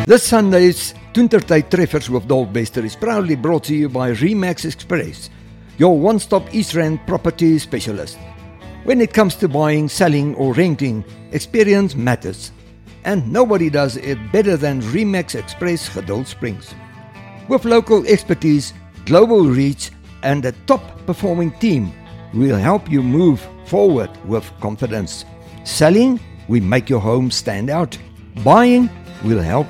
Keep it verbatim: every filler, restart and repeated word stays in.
This Sunday's Toentertyd Treffers with Dolf Bester is proudly brought to you by Remax Express, your one-stop East Rand property specialist. When it comes to buying, selling or renting, experience matters. And nobody does it better than Remax Express Geduld Springs. With local expertise, global reach and a top-performing team, we'll help you move forward with confidence. Selling, we make your home stand out. Buying, we'll help